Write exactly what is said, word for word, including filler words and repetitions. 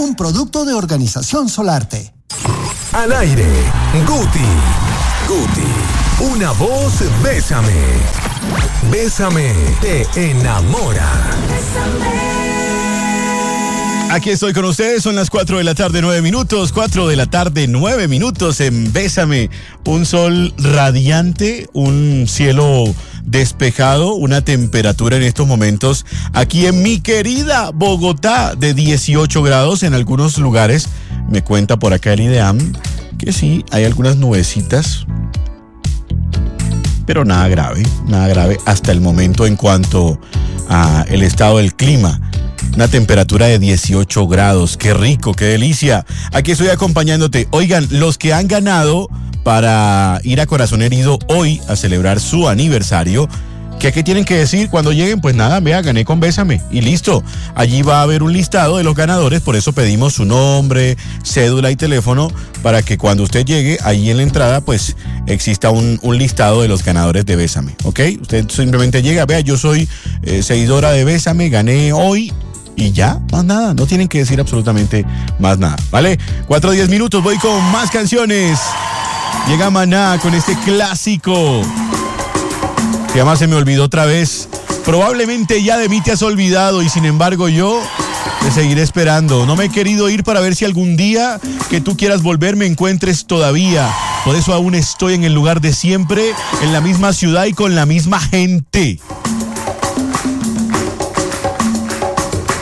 un producto de Organización Solarte. Al aire, Guti. Guti. Una voz, bésame. Bésame, te enamora. Aquí estoy con ustedes, son las cuatro de la tarde, nueve minutos, cuatro de la tarde, nueve minutos en Bésame. Un sol radiante, un cielo despejado, una temperatura en estos momentos aquí en mi querida Bogotá de dieciocho grados en algunos lugares. Me cuenta por acá el IDEAM que sí, hay algunas nubecitas, pero nada grave, nada grave hasta el momento en cuanto a el estado del clima. Una temperatura de dieciocho grados, qué rico, qué delicia. Aquí estoy acompañándote. Oigan, los que han ganado para ir a Corazón Herido hoy a celebrar su aniversario, ¿qué, qué tienen que decir cuando lleguen? Pues nada, vea, gané con Bésame y listo. Allí va a haber un listado de los ganadores, por eso pedimos su nombre, cédula y teléfono para que cuando usted llegue, ahí en la entrada, pues exista un, un listado de los ganadores de Bésame, ¿ok? Usted simplemente llega, vea, yo soy eh, seguidora de Bésame, gané hoy. Y ya, más nada, no tienen que decir absolutamente más nada, ¿vale? Cuatro a diez minutos, voy con más canciones. Llega Maná con este clásico. Se llama Se me olvidó otra vez. Probablemente ya de mí te has olvidado y sin embargo yo te seguiré esperando. No me he querido ir para ver si algún día que tú quieras volver me encuentres todavía. Por eso aún estoy en el lugar de siempre, en la misma ciudad y con la misma gente.